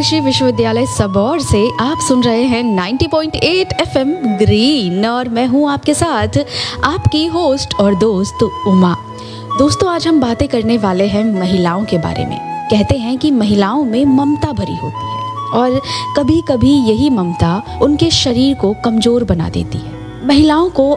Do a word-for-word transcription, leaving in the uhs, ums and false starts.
कृषि विश्वविद्यालय सबौर से आप सुन रहे हैं नब्बे पॉइंट आठ एफएम ग्रीन और मैं हूं आपके साथ आपकी होस्ट और दोस्त उमा। दोस्तों, आज हम बातें करने वाले हैं महिलाओं के बारे में। कहते हैं कि महिलाओं में ममता भरी होती है और कभी कभी यही ममता उनके शरीर को कमजोर बना देती है। महिलाओं को